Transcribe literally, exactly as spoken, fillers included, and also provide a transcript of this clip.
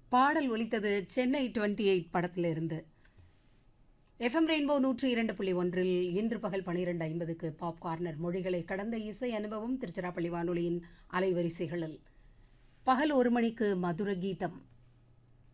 பாடல் ஒலித்தது Chennai twenty eight படத்திலிருந்து. எஃப்எம் ரெயின்போ நூற்றி இரண்டு புள்ளி ஒன்றில் இன்று பகல் பனிரெண்டு ஐம்பதுக்கு பாப் கார்னர் மொழிகளை கடந்த இசை அனுபவம் திருச்சிராப்பள்ளி வானொலியின் அலைவரிசைகளில். பகல் ஒரு மணிக்கு மதுர கீதம்.